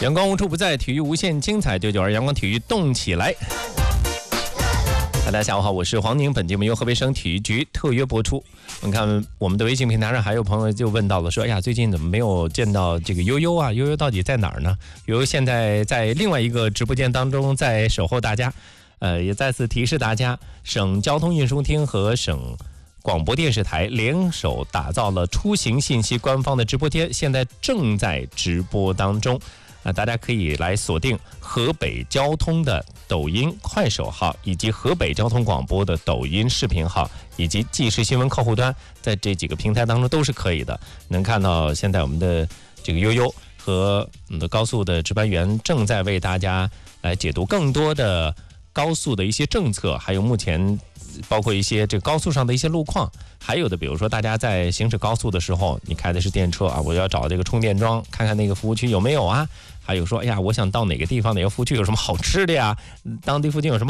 阳光无处不在，体育无限精彩，992阳光体育动起来。大家下午好，我是黄宁。本节目由河北省体育局特约播出。我们看我们的微信平台上还有朋友就问到了，说：“哎呀，最近怎么没有见到这个悠悠啊？悠悠到底在哪儿呢？”悠悠现在在另外一个直播间当中，在守候大家。也再次提示大家，省交通运输厅和省广播电视台联手打造了出行信息官方的直播间，现在正在直播当中。大家可以来锁定河北交通的抖音、快手号，以及河北交通广播的抖音视频号，以及即时新闻客户端，在这几个平台当中都是可以的。能看到现在我们的这个悠悠和我们的高速的值班员正在为大家来解读更多的高速的一些政策，还有目前包括一些这个高速上的一些路况，还有的比如说大家在行驶高速的时候，你开的是电车啊，我要找这个充电桩，看看那个服务区有没有啊。还有说，哎呀，我想到哪个地方哪个服务区有什么好吃的呀？当地附近有什么